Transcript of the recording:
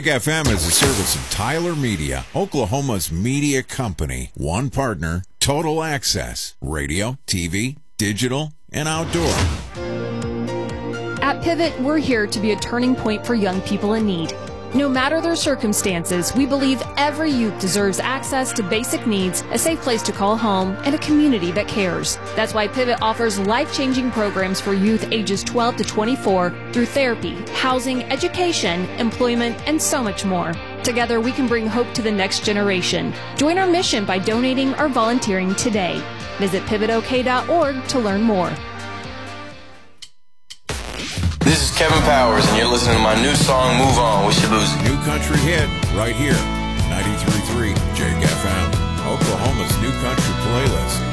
FM is a service of Tyler Media, Oklahoma's media company. One partner, total access, radio, TV, digital, and outdoor. At Pivot, we're here to be a turning point for young people in need. No matter their circumstances, we believe every youth deserves access to basic needs, a safe place to call home, and a community that cares. That's why Pivot offers life-changing programs for youth ages 12 to 24 through therapy, housing, education, employment, and so much more. Together, we can bring hope to the next generation. Join our mission by donating or volunteering today. Visit pivotok.org to learn more. This is Kevin Powers, and you're listening to my new song, Move On with Shabuzi. New country hit right here, 93.3 Jake FM, Oklahoma's new country playlist.